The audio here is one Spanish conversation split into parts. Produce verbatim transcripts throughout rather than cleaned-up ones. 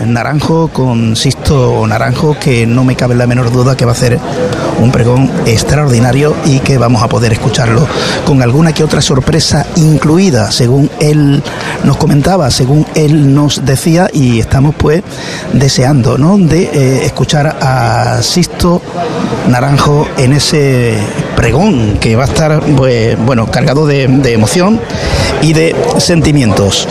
Naranjo, con Sisto Naranjo, que no me cabe la menor duda que va a hacer un pregón extraordinario y que vamos a poder escucharlo con alguna que otra sorpresa incluida, según él nos comentaba, según él nos decía, y estamos pues deseando, ¿no?, de eh, escuchar a Sisto Naranjo en ese pregón que va a estar pues bueno cargado de, de emoción y de sentimientos.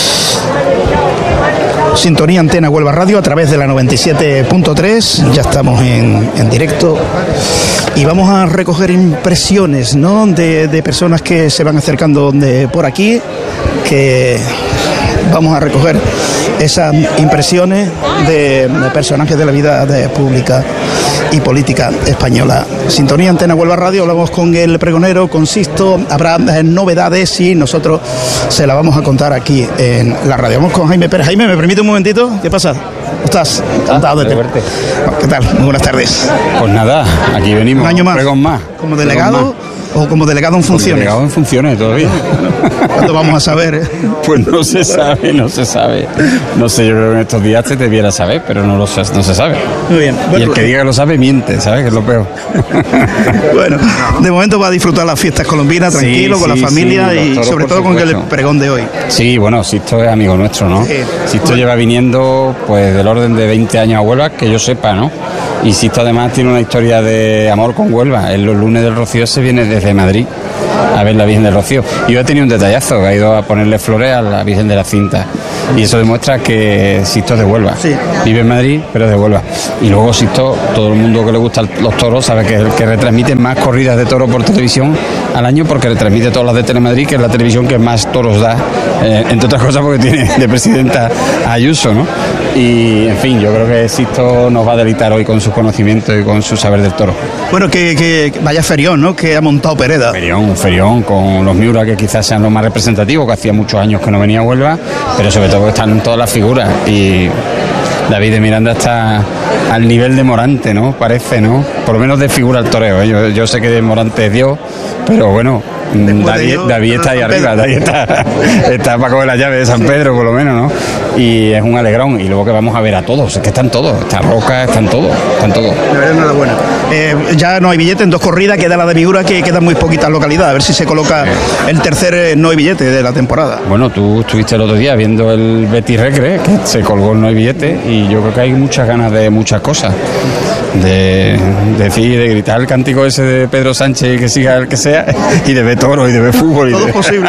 Sintonía Antena Huelva Radio a través de la noventa y siete punto tres, ya estamos en, en directo y vamos a recoger impresiones, ¿no?, de, de personas que se van acercando de por aquí, que vamos a recoger esas impresiones de, de personajes de la vida de pública y política española. Sintonía Antena Huelva Radio, hablamos con el pregonero, con Sisto, habrá eh, novedades y nosotros se la vamos a contar aquí en la radio. Vamos con Jaime Pérez. Jaime, ¿me permite un momentito? ¿Qué pasa? ¿Cómo estás? Encantado de verte. ¿Qué tal? Muy buenas tardes. Pues nada, aquí venimos. Un año más. Pregón más. ¿Como delegado o como delegado en funciones? Como delegado en funciones todavía. ¿Cuándo vamos a saber? Eh? Pues no se sabe, no se sabe. No sé, yo creo que en estos días te debiera saber, pero no, lo, no se sabe. Muy bien. Bueno, y el que diga que lo sabe, miente, ¿sabes? Que es lo peor. Bueno, de momento va a disfrutar las fiestas colombinas, tranquilo, sí, con sí, la familia sí, y toros, sobre todo con el pregón de hoy. Sí, bueno, Sisto es amigo nuestro, ¿no? Sí. Sisto bueno. lleva viniendo pues del orden de veinte años a Huelva, que yo sepa, ¿no? Y Sisto además tiene una historia de amor con Huelva. Él los lunes del Rocío se viene desde Madrid a ver la Virgen del Rocío. Y hoy ha tenido un detallazo, que ha ido a ponerle flores a la Virgen de la Cinta. Y eso demuestra que Sisto es de Huelva. Sí. Vive en Madrid, pero es de Huelva. Y luego Sisto, todo el mundo que le gustan los toros, sabe que es el que retransmite más corridas de toros por televisión al año, porque retransmite todas las de Telemadrid, que es la televisión que más toros da, eh, entre otras cosas porque tiene de presidenta a Ayuso, ¿no? Y, en fin, yo creo que Sisto nos va a deleitar hoy con sus conocimientos y con su saber del toro. Bueno, que, que vaya ferión, ¿no?, que ha montado Pereda. Ferión, ferión, con los Miura, que quizás sean los más representativos, que hacía muchos años que no venía a Huelva, pero sobre todo que están en todas las figuras. Y David de Miranda está al nivel de Morante, ¿no? Parece, ¿no? Por lo menos de figura al toreo, ¿eh? Yo, yo sé que Morante es Dios, pero bueno, David, yo, David está ahí arriba, David está, está para coger la llave de San Pedro, por lo menos, ¿no? Y es un alegrón. Y luego que vamos a ver a todos, es que están todos, está Roca, están todos, están todos. De verdad, enhorabuena. Eh, ya no hay billete en dos corridas, queda la de Vigura, que quedan muy poquitas localidades, a ver si se coloca el tercer eh, no hay billete de la temporada. Bueno, tú estuviste el otro día viendo el Betis Recre, que se colgó el no hay billete, y yo creo que hay muchas ganas de muchas cosas. De, de decir, de gritar el cántico ese de Pedro Sánchez y que siga el que sea, y de ver toro y de ver fútbol. Todo y de... es posible.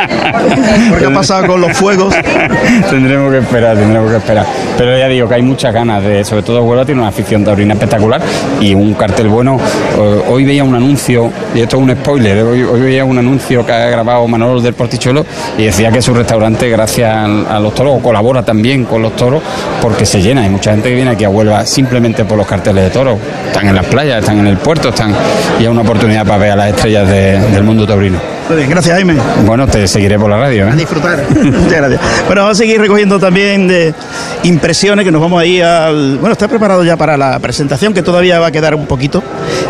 Porque ha pasado con los fuegos. Tendremos que esperar, tendremos que esperar. Pero ya digo que hay muchas ganas de, sobre todo Huelva tiene una afición taurina espectacular y un cartel bueno. Hoy veía un anuncio, y esto es un spoiler, hoy, hoy veía un anuncio que ha grabado Manolo del Portichuelo y decía que su restaurante, gracias a los toros, colabora también con los toros porque se llena. Hay mucha gente que viene aquí a Huelva simplemente por los carteles de toros. Están en las playas, están en el puerto, están y es una oportunidad para ver a las estrellas de, del mundo taurino. Muy bien, gracias, Jaime. Bueno, te seguiré por la radio, ¿eh? A disfrutar. Muchas gracias. Bueno, vamos a seguir recogiendo también de impresiones, que nos vamos a ir al... Bueno, está preparado ya para la presentación, que todavía va a quedar un poquito,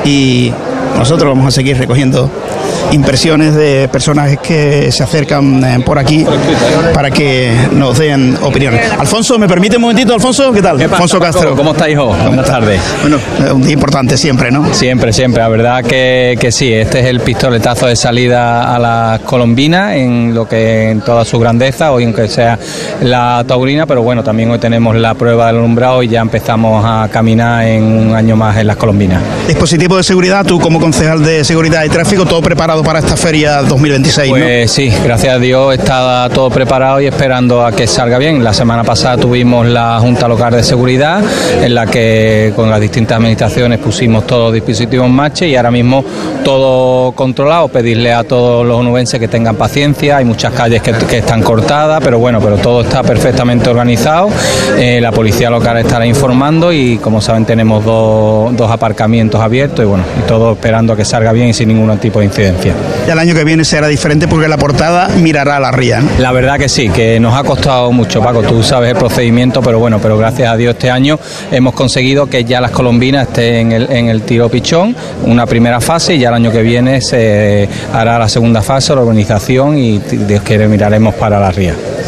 y nosotros vamos a seguir recogiendo impresiones de personajes que se acercan eh, por aquí para que nos den opiniones. Alfonso, ¿me permite un momentito, Alfonso? ¿Qué tal? ¿Qué pasa, Alfonso Paco? Castro. ¿Cómo está, hijo? Buenas tardes. Bueno, un día importante siempre, ¿no? Siempre, siempre. La verdad que, que sí, este es el pistoletazo de salida a las colombinas en lo que en toda su grandeza, hoy aunque sea la taurina, pero bueno, también hoy tenemos la prueba del alumbrado y ya empezamos a caminar en un año más en las colombinas. Dispositivo de seguridad, tú como concejal de seguridad y tráfico, todo preparado para esta feria dos mil veintiséis, pues, ¿no? Sí, gracias a Dios está todo preparado y esperando a que salga bien. La semana pasada tuvimos la Junta Local de Seguridad, en la que con las distintas administraciones pusimos todos los dispositivos en marcha y ahora mismo todo controlado. Pedirle a todos los onubenses que tengan paciencia, hay muchas calles que, que están cortadas, pero bueno, pero todo está perfectamente organizado. Eh, la policía local estará informando y como saben tenemos dos, dos aparcamientos abiertos y bueno, y todo esperando a que salga bien y sin ningún tipo de incidencia. Ya el año que viene será diferente porque la portada mirará a la ría, ¿no? La verdad que sí, que nos ha costado mucho, Paco, tú sabes el procedimiento, pero bueno, pero gracias a Dios este año hemos conseguido que ya las colombinas estén en el, en el tiro pichón, una primera fase, y ya el año que viene se hará la segunda fase, la organización, y Dios quiere miraremos para la ría.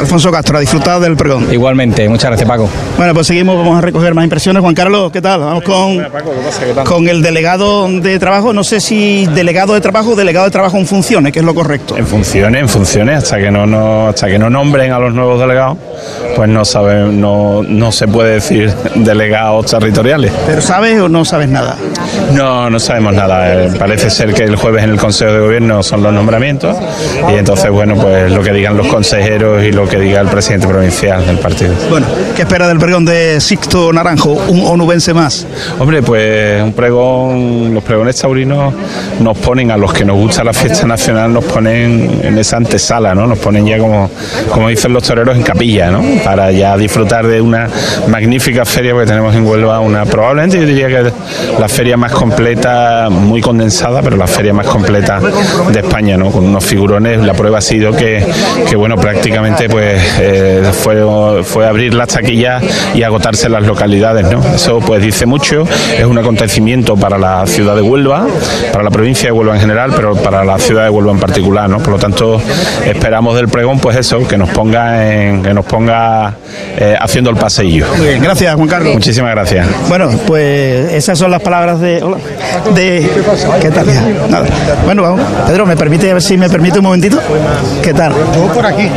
Alfonso Castro, a disfrutar del pregón. Igualmente, muchas gracias, Paco. Bueno, pues seguimos, vamos a recoger más impresiones. Juan Carlos, ¿qué tal? Vamos con, con el delegado de trabajo, no sé si delegado de trabajo o delegado de trabajo en funciones, que es lo correcto. En funciones, en funciones, hasta que no, no, hasta que no nombren a los nuevos delegados, pues no sabe, no, no se puede decir delegados territoriales. ¿Pero sabes o no sabes nada? No, no sabemos nada. Eh, parece ser que el jueves en el Consejo de Gobierno son los nombramientos y entonces, bueno, pues lo que digan los consejeros y lo que diga el presidente provincial del partido. Bueno, ¿qué espera del pregón de Sixto Naranjo, un onubense más? Hombre, pues un pregón, los pregones taurinos nos ponen, a los que nos gusta la fiesta nacional, nos ponen en esa antesala, ¿no? Nos ponen ya como, como dicen los toreros, en capilla, ¿no? Para ya disfrutar de una magnífica feria que tenemos en Huelva, una probablemente yo diría que la feria más completa, muy condensada, pero la feria más completa de España, ¿no? Con unos figurones. La prueba ha sido que, que bueno, prácticamente pues eh, fue, fue abrir las taquillas y agotarse las localidades, ¿no? Eso pues dice mucho, es un acontecimiento para la ciudad de Huelva, para la provincia de Huelva en general, pero para la ciudad de Huelva en particular, ¿no? Por lo tanto, esperamos del pregón pues eso, que nos ponga en, que nos ponga eh, haciendo el paseillo. Muy bien, gracias, Juan Carlos. Muchísimas gracias. Bueno, pues esas son las palabras de... Hola, de ¿qué tal? Nada. Bueno, vamos. Pedro, ¿me permite, a ver si me permite un momentito? ¿Qué tal? Yo por aquí.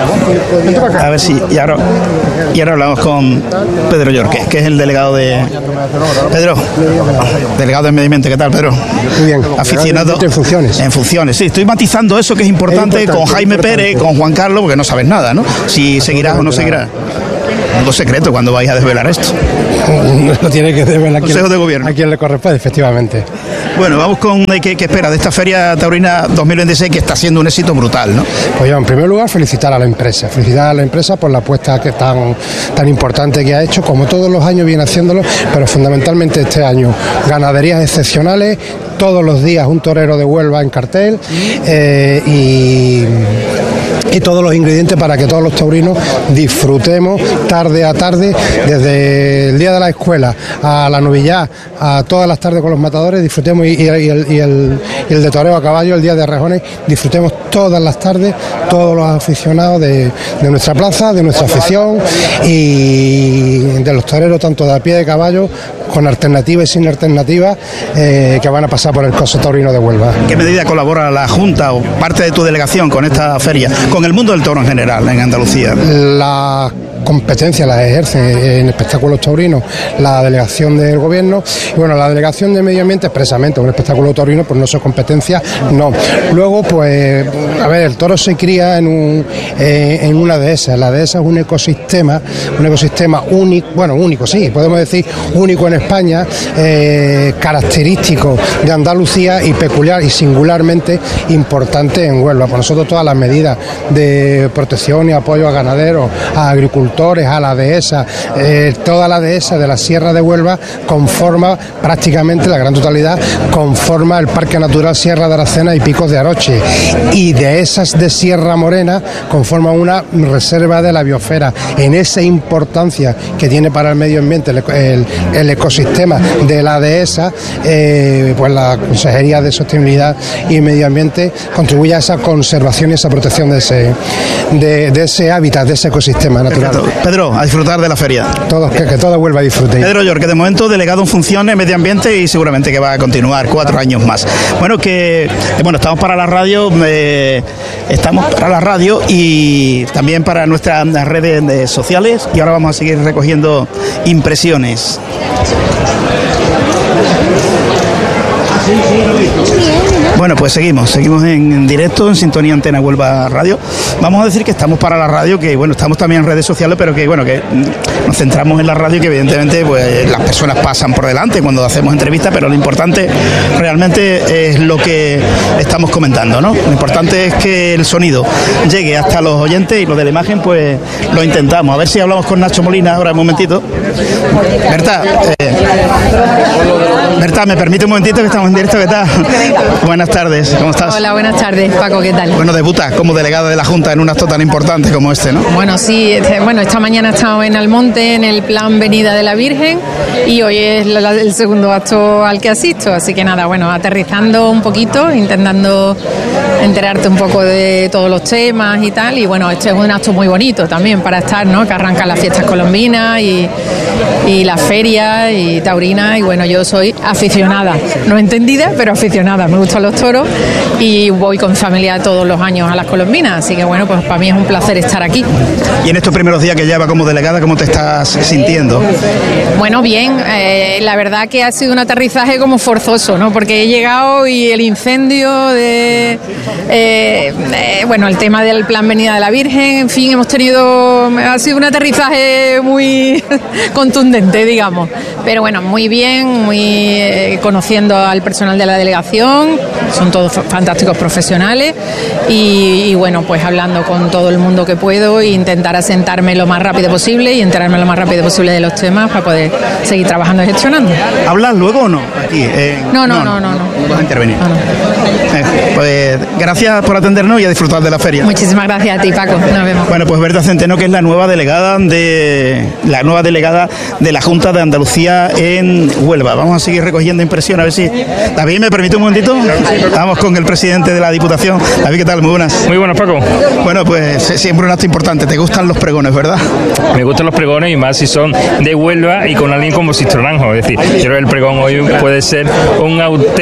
A ver si... Y ahora, y ahora hablamos con Pedro Yorque, que es el delegado de... Pedro, delegado de Medio Ambiente. ¿Qué tal, Pedro? Muy bien. Aficionado... En funciones. En funciones, sí. Estoy matizando eso, que es importante, Es importante con Jaime es importante. Pérez, con Juan Carlos, porque no sabes nada, ¿no? Si seguirás o no seguirás. Algo secreto cuando vais a desvelar esto. Lo tiene que desvelar a Consejo quien, de Gobierno. a quien le corresponde, efectivamente. Bueno, vamos con eh, qué, qué espera de esta Feria Taurina dos mil veintiséis, que está siendo un éxito brutal, ¿no? Pues yo, en primer lugar, felicitar a la empresa. Felicitar a la empresa por la apuesta que tan, tan importante que ha hecho, como todos los años viene haciéndolo, pero fundamentalmente este año. Ganaderías excepcionales, todos los días un torero de Huelva en cartel eh, y... y todos los ingredientes para que todos los taurinos disfrutemos tarde a tarde, desde el día de la escuela a la novillá, a todas las tardes con los matadores, disfrutemos y, y, el, y, el, y el de toreo a caballo, el día de rejones, disfrutemos todas las tardes, todos los aficionados de, de nuestra plaza, de nuestra afición y de los toreros tanto de a pie de caballo, con alternativa y sin alternativa, eh, que van a pasar por el Coso Taurino de Huelva. ¿En qué medida colabora la Junta o parte de tu delegación con esta feria, con el mundo del toro en general en Andalucía? La competencia la ejerce en espectáculos taurinos la delegación del gobierno y bueno, la delegación de medio ambiente expresamente un espectáculo taurino pues no es competencia, no. Luego pues, a ver, el toro se cría en, un, eh, en una dehesa, la dehesa es un ecosistema, un ecosistema único, bueno, único sí, podemos decir único en España, eh, característico de Andalucía y peculiar y singularmente importante en Huelva. Por nosotros todas las medidas de protección y apoyo a ganaderos, a agricultores, a la dehesa, eh, toda la dehesa de la Sierra de Huelva conforma prácticamente la gran totalidad, conforma el Parque Natural Sierra de Aracena y Picos de Aroche, y dehesas de Sierra Morena conforma una reserva de la biosfera. En esa importancia que tiene para el medio ambiente el, el, el ecosistema de la dehesa, eh, pues la Consejería de Sostenibilidad y Medio Ambiente contribuye a esa conservación y esa protección de ese, de, de ese hábitat, de ese ecosistema natural. Perfecto. Pedro, a disfrutar de la feria. Todos, que, que toda Huelva disfrute. Pedro Yorque, de momento delegado en funciones, medio ambiente, y seguramente que va a continuar cuatro años más. Bueno, que eh, bueno, estamos para la radio, eh, estamos para la radio y también para nuestras redes eh, sociales, y ahora vamos a seguir recogiendo impresiones. Bueno, pues seguimos, seguimos en directo, en sintonía Antena Huelva Radio. Vamos a decir que estamos para la radio, que bueno, estamos también en redes sociales, pero que bueno, que nos centramos en la radio y que evidentemente pues las personas pasan por delante cuando hacemos entrevistas, pero lo importante realmente es lo que estamos comentando, ¿no? Lo importante es que el sonido llegue hasta los oyentes y lo de la imagen pues lo intentamos. A ver si hablamos con Nacho Molina ahora un momentito. Berta, eh... Berta, me permite un momentito que estamos en directo, ¿qué tal? Buenas tardes, ¿cómo estás? Hola, buenas tardes, Paco, ¿qué tal? Bueno, debutas como delegada de la Junta en un acto tan importante como este, ¿no? Bueno, sí, este, bueno, esta mañana he estado en Almonte en el plan Venida de la Virgen y hoy es la, el segundo acto al que asisto, así que nada, bueno, aterrizando un poquito, intentando enterarte un poco de todos los temas y tal, y bueno, este es un acto muy bonito también para estar, ¿no? Que arrancan las fiestas colombinas y, y las ferias y taurinas, y bueno, yo soy aficionada, no entendida, pero aficionada, me gustan los toros y voy con familia todos los años a las colombinas, así que bueno, pues para mí es un placer estar aquí. Y en estos primeros días que lleva como delegada, ¿cómo te estás sintiendo? Bueno, bien, eh, la verdad que ha sido un aterrizaje como forzoso, ¿no? Porque he llegado y el incendio de, eh, eh, bueno, el tema del plan Venida de la Virgen, en fin, hemos tenido, ha sido un aterrizaje muy contundente, digamos, pero bueno, muy bien, muy eh, conociendo al personal de la delegación, son todos fantásticos profesionales y, y bueno, pues hablando con todo el mundo que puedo e intentar asentarme lo más rápido posible y enterarme lo más rápido posible de los temas para poder seguir trabajando y gestionando. ¿Hablas luego o no? Aquí, eh, no, no, no, no, no, no. No vas a intervenir. No, no. Eh, pues gracias por atendernos y a disfrutar de la feria. Muchísimas gracias a ti, Paco. Nos vemos. Bueno, pues Berta Centeno, que es la nueva delegada de la nueva delegada de la Junta de Andalucía en Huelva. Vamos a seguir recogiendo impresión, a ver si David, ¿me permite un momentito? Vamos con el presidente de la Diputación. David, ¿qué tal? Muy buenas. Muy buenas, Paco. Bueno, pues siempre un acto importante. ¿Te gustan los pregones, verdad? Me gustan los pregones y más si son de Huelva y con alguien como Sixto Naranjo. Es decir, yo creo que el pregón hoy puede ser un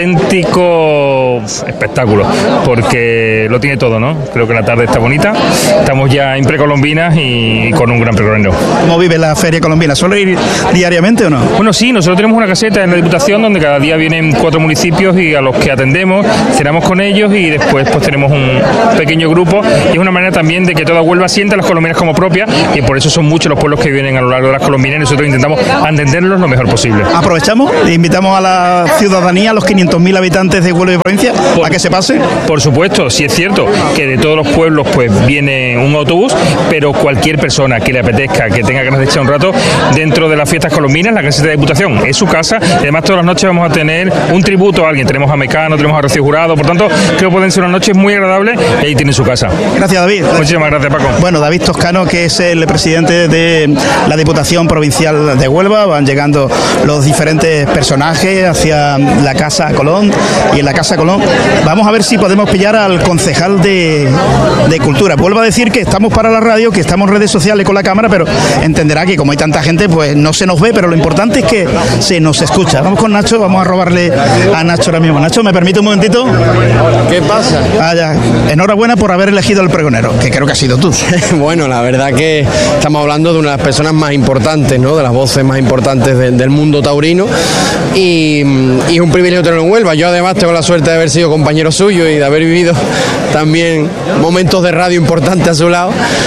auténtico espectáculo porque lo tiene todo, ¿no? Creo que la tarde está bonita. Estamos ya en precolombinas y con un gran pregonero. ¿Cómo vive la feria colombina? ¿Suele ir diariamente o no? Bueno, sí, nosotros tenemos una caseta en la Diputación donde cada día vienen cuatro municipios y a los que atendemos, cenamos con ellos y después pues tenemos un pequeño grupo y es una manera también de que toda Huelva sienta las colombinas como propias y por eso son muchos los pueblos que vienen a lo largo de las colombinas y nosotros intentamos atenderlos lo mejor posible. Aprovechamos e invitamos a la ciudadanía, a los quinientos mil habitantes de Huelva y provincia, por, a que se pase. Por supuesto, sí es cierto que de todos los pueblos pues viene un autobús, pero cualquier persona que le apetezca, que tenga ganas de echar un rato dentro de las fiestas colombinas, la caseta de Diputación es su casa. Además, todas las noches vamos a tener un tributo a alguien. Tenemos a Mecano, tenemos a Rocío Jurado, por tanto, creo que pueden ser unas noches muy agradables y ahí tiene su casa. Gracias, David. Muchísimas gracias, Paco. Bueno, David Toscano, que es el presidente de la Diputación Provincial de Huelva, van llegando los diferentes personajes hacia la Casa Colón y en la Casa Colón vamos a ver si podemos pillar al concejal de, de Cultura. Vuelvo a decir que estamos para la radio, que estamos en redes sociales con la cámara, pero entenderá que como hay tanta gente, pues no se nos ve, pero lo importante es que se nos escucha. Vamos con Nacho, vamos a robarle a Nacho ahora mismo. Nacho, ¿me permite un momentito? ¿Qué pasa? Ah, ya. Enhorabuena por haber elegido al pregonero, que creo que ha sido tú. Bueno, la verdad que estamos hablando de una de las personas más importantes, ¿no? De las voces más importantes de, del mundo taurino y, y es un privilegio tenerlo en Huelva. Yo además tengo la suerte de haber sido compañero suyo y de haber vivido también momentos de radio importantes a su lado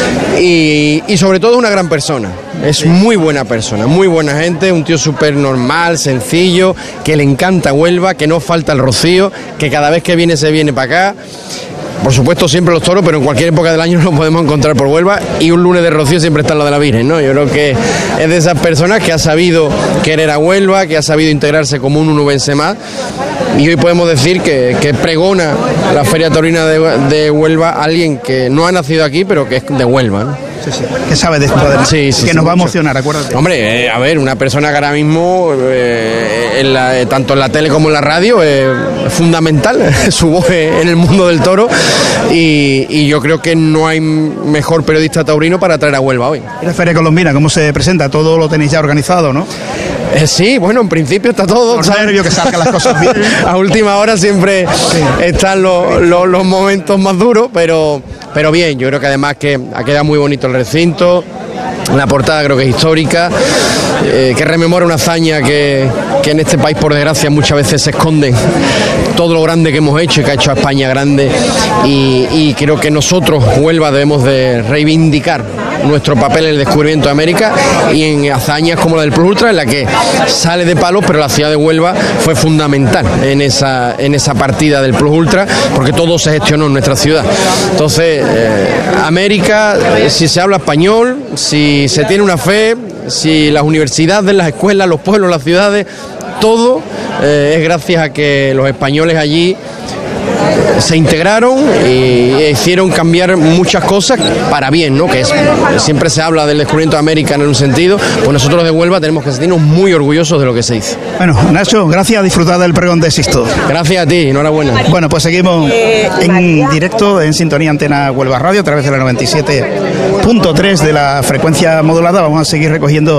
y, y sobre todo una gran persona. Es muy buena persona, muy buena gente, un tío súper normal, sencillo, que le encanta Huelva, que no falta el rocío, que cada vez que viene se viene para acá. Por supuesto siempre los toros, pero en cualquier época del año nos podemos encontrar por Huelva y un lunes de rocío siempre está lo de la Virgen, ¿no? Yo creo que es de esas personas que ha sabido querer a Huelva, que ha sabido integrarse como un unubense más y hoy podemos decir que, que pregona la Feria Taurina de, de Huelva a alguien que no ha nacido aquí, pero que es de Huelva, ¿no? Sí, sí. ¿Qué sabe de esto? Sí, sí, que sí, nos va a mucho. emocionar, acuérdate. Hombre, eh, a ver, una persona que ahora mismo, eh, en la, eh, tanto en la tele como en la radio, eh, es fundamental su voz en el mundo del toro y, y yo creo que no hay mejor periodista taurino para traer a Huelva hoy. ¿Y la Feria Colombina cómo se presenta? Todo lo tenéis ya organizado, ¿no? Eh, sí, bueno, en principio está todo. Por nervio que salgan las cosas bien. A última hora siempre sí. están los, los, los momentos más duros, pero, pero bien, yo creo que además que ha quedado muy bonito el recinto. La portada creo que es histórica, eh, que rememora una hazaña que, que en este país por desgracia muchas veces se esconden todo lo grande que hemos hecho y que ha hecho a España grande y, y creo que nosotros, Huelva, debemos de reivindicar nuestro papel en el descubrimiento de América y en hazañas como la del Plus Ultra, en la que sale de palos, pero la ciudad de Huelva fue fundamental en esa, en esa partida del Plus Ultra, porque todo se gestionó en nuestra ciudad. Entonces, eh, América, eh, si se habla español, si se tiene una fe, si las universidades, las escuelas, los pueblos, las ciudades todo eh, es gracias a que los españoles allí se integraron y hicieron cambiar muchas cosas para bien, ¿no? Que es, siempre se habla del descubrimiento de América en un sentido, pues nosotros de Huelva tenemos que sentirnos muy orgullosos de lo que se hizo. Bueno, Nacho, gracias, a disfrutar del pregón de Sixto. Gracias a ti, enhorabuena. Bueno, pues seguimos en directo, en sintonía Antena Huelva Radio, a través de la noventa y siete punto tres de la frecuencia modulada. Vamos a seguir recogiendo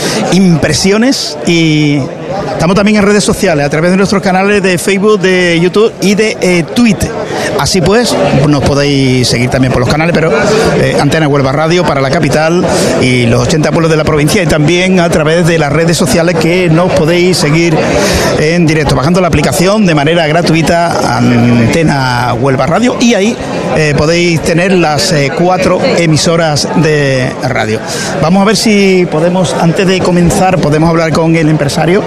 impresiones y estamos también en redes sociales, a través de nuestros canales de Facebook, de YouTube y de eh, Twitter. Así pues, nos podéis seguir también por los canales, pero eh, Antena Huelva Radio para la capital y los ochenta pueblos de la provincia, y también a través de las redes sociales que nos podéis seguir en directo, bajando la aplicación de manera gratuita Antena Huelva Radio, y ahí eh, podéis tener las eh, cuatro emisoras de radio. Vamos a ver si podemos, antes de comenzar, podemos hablar con el empresario,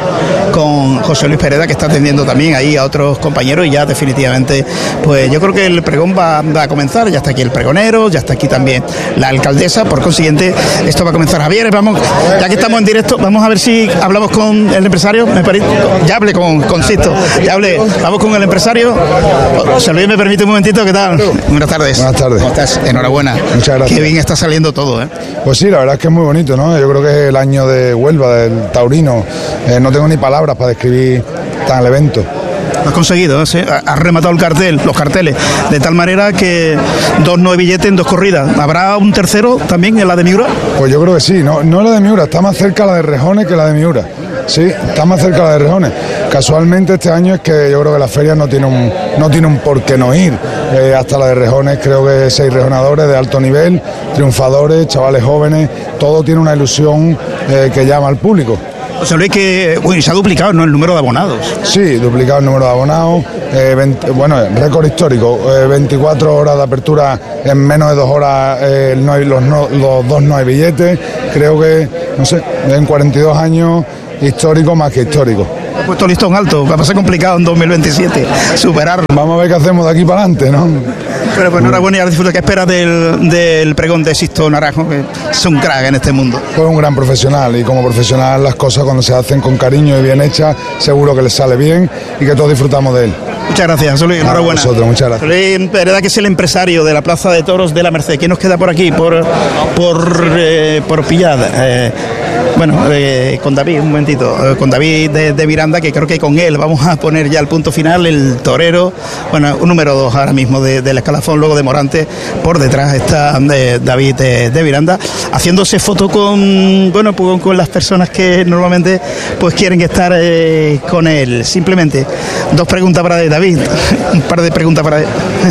con José Luis Pereda, que está atendiendo también ahí a otros compañeros, y ya definitivamente, pues yo creo que el pregón va, va a comenzar. Ya está aquí el pregonero, ya está aquí también la alcaldesa, por consiguiente esto va a comenzar. Javier, vamos, ya que estamos en directo, vamos a ver si hablamos con el empresario. Me parece, ya hablé con, con Sisto, ya hablé, vamos con el empresario. José Luis, me permite un momentito, ¿qué tal? Buenas tardes. Buenas tardes. ¿Cómo estás? Enhorabuena. Muchas gracias. Qué bien está saliendo todo, ¿eh? Pues sí, la verdad es que es muy bonito, ¿no? Yo creo que es el año de Huelva, del taurino. Eh, no tengo ni palabras para describir tan el evento. Lo has conseguido, ¿sí? Has rematado el cartel, los carteles, de tal manera que dos nueve billetes en dos corridas. ¿Habrá un tercero también en la de Miura? Pues yo creo que sí, no, no la de Miura, está más cerca la de Rejones que la de Miura. Sí, está más cerca la de Rejones. Casualmente este año es que yo creo que la feria no tiene un, no tiene un por qué no ir. Eh, hasta la de Rejones creo que seis rejonadores de alto nivel, triunfadores, chavales jóvenes, todo tiene una ilusión eh, que llama al público. José Luis, que bueno, se ha duplicado, ¿no?, el número de abonados. Sí, duplicado el número de abonados, eh, veinte, bueno, récord histórico, eh, veinticuatro horas de apertura en menos de dos horas, eh, no hay, los, no, los dos no hay billetes, creo que, no sé, en cuarenta y dos años, histórico más que histórico. Ha puesto el listón alto, va a ser complicado en dos mil veintisiete superarlo. Vamos a ver qué hacemos de aquí para adelante, ¿no? Pero pues enhorabuena y ahora disfruta. ¿Qué esperas del, del pregón de Sixto Naranjo, que es un crack en este mundo? Pues un gran profesional, y como profesional las cosas cuando se hacen con cariño y bien hechas, seguro que les sale bien y que todos disfrutamos de él. Muchas gracias, José Luis, enhorabuena. A vosotros, muchas gracias. José Luis Pereda, que es el empresario de la Plaza de Toros de la Merced. ¿Quién nos queda por aquí? Por por, eh, por Pillada. Eh, bueno, eh, con David, un momentito, eh, con David de, de Miranda, que creo que con él vamos a poner ya el punto final, el torero, bueno, un número dos ahora mismo de, del escalafón, luego de Morante, por detrás está eh, David de, de Miranda, haciéndose foto con, bueno, pues, con las personas que normalmente pues quieren estar eh, con él. Simplemente dos preguntas para David, un par de preguntas para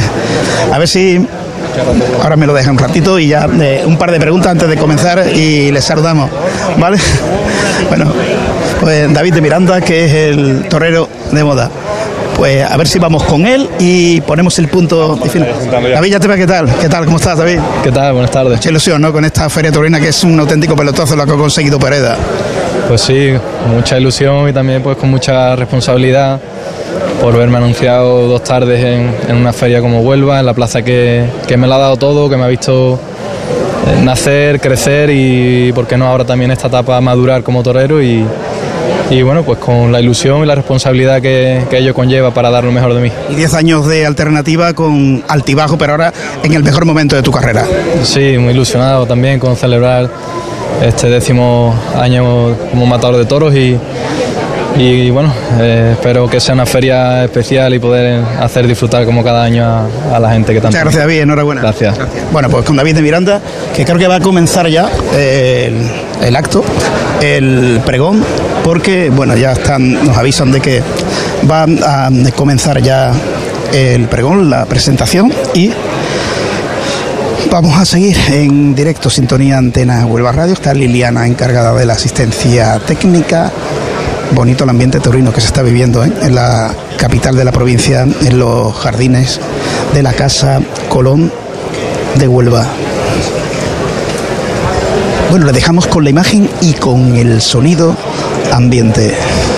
a ver si ahora me lo deja un ratito y ya eh, un par de preguntas antes de comenzar y les saludamos, ¿vale? Bueno, pues David de Miranda, que es el torero de moda. Pues a ver si vamos con él y ponemos el punto final. David, ya te ves, ¿qué tal? ¿Qué tal? ¿Cómo estás, David? ¿Qué tal? Buenas tardes. Mucha ilusión, ¿no?, con esta feria taurina, que es un auténtico pelotazo lo que ha conseguido Pereda. Pues sí, con mucha ilusión y también pues con mucha responsabilidad por haberme anunciado dos tardes en, en una feria como Huelva, en la plaza que, que me la ha dado todo, que me ha visto nacer, crecer y, por qué no, ahora también esta etapa madurar como torero y, y bueno, pues con la ilusión y la responsabilidad que, que ello conlleva para dar lo mejor de mí. Y diez años de alternativa con altibajo, pero ahora en el mejor momento de tu carrera. Sí, muy ilusionado también con celebrar este décimo año como matador de toros y Y bueno, eh, espero que sea una feria especial y poder hacer disfrutar como cada año a, a la gente que tanto. Muchas gracias, David, enhorabuena. Gracias. gracias. Bueno, pues con David de Miranda, que creo que va a comenzar ya eh, el, el acto, el pregón, porque bueno, ya están, nos avisan de que va a comenzar ya el pregón, la presentación, y vamos a seguir en directo, sintonía Antena Huelva Radio. Está Liliana encargada de la asistencia técnica. Bonito el ambiente taurino que se está viviendo ¿eh? en la capital de la provincia, en los jardines de la Casa Colón de Huelva. Bueno, le dejamos con la imagen y con el sonido ambiente.